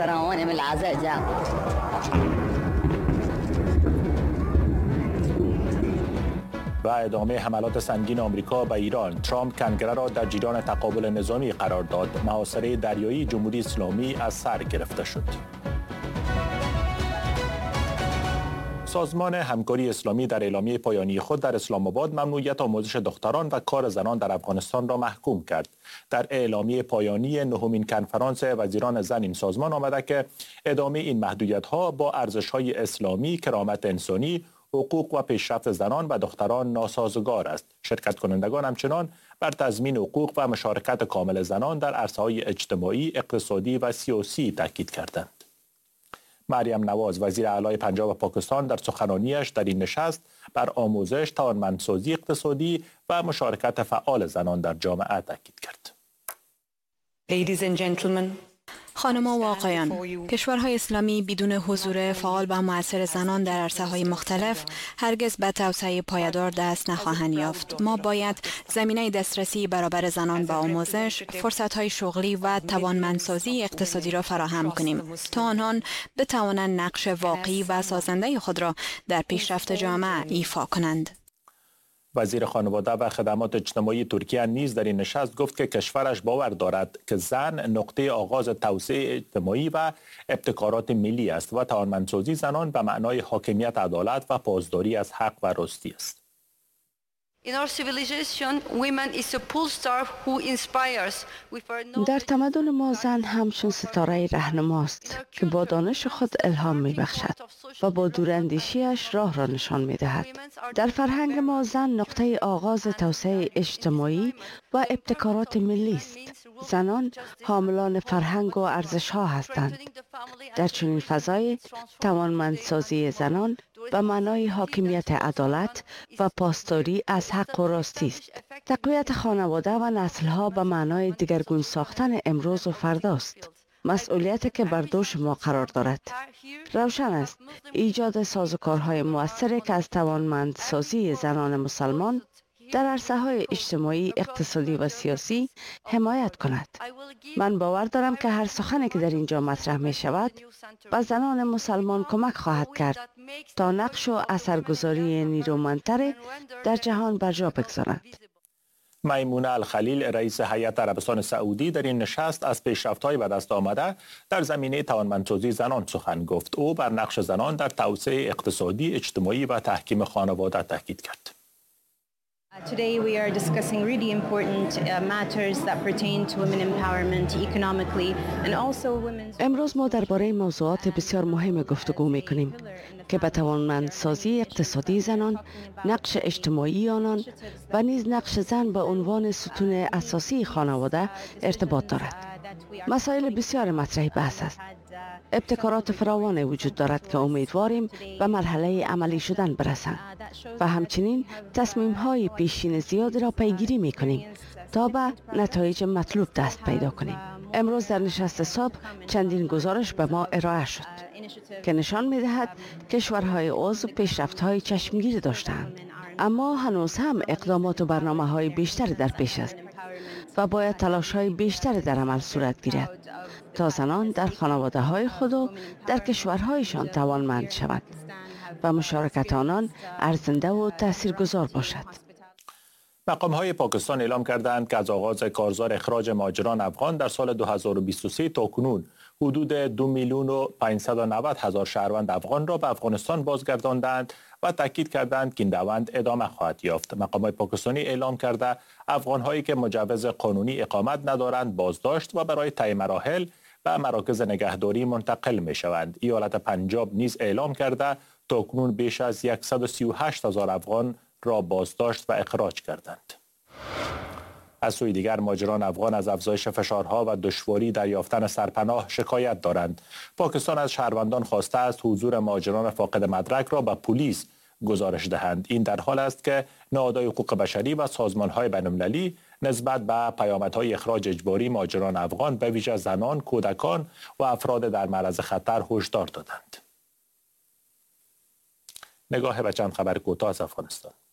سرعون من العزاء. و ادامه حملات سنگین آمریکا به ایران، ترامپ کنگره را در جریان تقابل نظامی قرار داد. محاصره دریایی جمهوری اسلامی از سر گرفته شد. سازمان همکاری اسلامی در اعلامیه پایانی خود در اسلام آباد ممنوعیت آموزش دختران و کار زنان در افغانستان را محکوم کرد. در اعلامیه پایانی نهمین کنفرانس وزیران زن این سازمان آمده که ادامه این محدودیت‌ها با ارزش‌های اسلامی، کرامت انسانی، حقوق و پیشرفت زنان و دختران ناسازگار است. شرکت کنندگان همچنان بر تضمین حقوق و مشارکت کامل زنان در عرصه‌های اجتماعی، اقتصادی و سیاسی تاکید کردند. مریم نواز وزیر اعلی پنجاب و پاکستان در سخنرانیش در این نشست بر آموزش، توانمندسازی اقتصادی و مشارکت فعال زنان در جامعه تاکید کرد. Ladies and gentlemen, خانم‌ها و آقایان، کشورهای اسلامی بدون حضور فعال و مؤثر زنان در عرصه‌های مختلف هرگز به توسعه پایدار دست نخواهند یافت. ما باید زمینه دسترسی برابر زنان به آموزش، فرصت‌های شغلی و توانمندسازی اقتصادی را فراهم کنیم تا آنان بتوانند نقش واقعی و سازنده خود را در پیشرفت جامعه ایفا کنند. وزیر خانواده و خدمات اجتماعی ترکیه نیز در این نشست گفت که کشورش باور دارد که زن نقطه آغاز توسعه اجتماعی و ابتکارات ملی است و توانمندسازی زنان به معنای حاکمیت، عدالت و پاسداری از حق و راستی است. در تمدن ما زن همچون ستاره رهنماست که با دانش خود الهام می بخشد و با دوراندیشیش راه را نشان می دهد. در فرهنگ ما زن نقطه آغاز توسعه اجتماعی و ابتکارات ملی است. زنان حاملان فرهنگ و ارزش ها هستند. در چنین فضای توانمندسازی زنان به معنای حاکمیت، عدالت و پاسداری از حق و راستی است. تقویت خانواده و نسل‌ها به معنای دگرگون ساختن امروز و فرداست. مسئولیتی که بر دوش ما قرار دارد. روشن است ایجاد سازوکارهای مؤثری که از توانمندسازی زنان مسلمان در عرصه‌های اجتماعی، اقتصادی و سیاسی حمایت کند. من باور دارم که هر سخنی که در اینجا مطرح می شود به زنان مسلمان کمک خواهد کرد تا نقش و اثرگذاری نیرومندتر در جهان بر جا بگذارند. میمونه الخلیل رئیس هیئت عربستان سعودی در این نشست از پیشرفت‌های به دست آمده در زمینه توانمندسازی زنان سخن گفت. او بر نقش زنان در توسعه اقتصادی، اجتماعی و تحکیم خانواده تاکید کرد. Today we are discussing really important matters that pertain to women empowerment economically and also women's. امروز ما درباره موضوعات بسیار مهم گفتگو می‌کنیم که به توانمندسازی اقتصادی زنان، نقش اجتماعی آنان و نیز نقش زن به عنوان ستون اساسی خانواده ارتباط دارد. مسائل بسیار مطرح بحث است. ابتکارات فراوان وجود دارد که امیدواریم به مرحله عملی شدن برسند و همچنین تصمیم‌های پیشین زیادی را پیگیری می‌کنیم تا به نتایج مطلوب دست پیدا کنیم. امروز در نشست صبح چندین گزارش به ما ارائه شد که نشان می‌دهد کشورهای عضو پیشرفت‌های چشمگیری داشتند، اما هنوز هم اقدامات و برنامه‌های بیشتری در پیش است و باید تلاش‌های بیشتری در عمل صورت گیرد تا زنان در خانواده‌های خود و در کشورهایشان توانمند شوند و مشارکت آنان ارزنده و تاثیرگذار باشد. مقام‌های پاکستان اعلام کردند که از آغاز کارزار اخراج مهاجران افغان در سال 2023 تا کنون حدود 2,590,000 شهروند افغان را به افغانستان بازگرداندند و تاکید کردند که این روند ادامه خواهد یافت. مقامات پاکستانی اعلام کرده افغان‌هایی که مجوز قانونی اقامت ندارند بازداشت و برای طی مراحل به مراکز نگهداری منتقل می‌شوند. ایالت پنجاب نیز اعلام کرده تاکنون بیش از 138,000 افغان را بازداشت و اخراج کردند. از سوی دیگر مهاجران افغان از افزایش فشارها و دشواری در یافتن سرپناه شکایت دارند. پاکستان از شهروندان خواسته است حضور مهاجران فاقد مدرک را به پلیس گزارش دهند. این در حال است که نهادهای حقوق بشری و سازمان‌های بین‌المللی نسبت به پیامدهای اخراج اجباری مهاجران افغان به ویژه زنان، کودکان و افراد در معرض خطر هشدار دادند. نگاه به چند خبر کوتاه از افغانستان.